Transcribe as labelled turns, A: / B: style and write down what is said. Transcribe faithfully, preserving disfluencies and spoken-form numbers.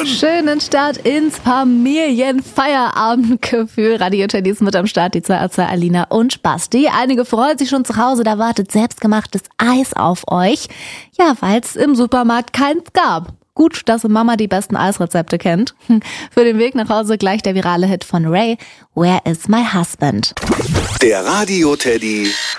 A: Schönen Start ins Familienfeierabendgefühl. Radio Teddy ist mit am Start, die zwei Ärzte Alina und Basti. Einige freuen sich schon zu Hause, da wartet selbstgemachtes Eis auf euch. Ja, weil es im Supermarkt keins gab. Gut, dass Mama die besten Eisrezepte kennt. Für den Weg nach Hause gleich der virale Hit von Ray, Where is my husband?
B: Der Radio Teddy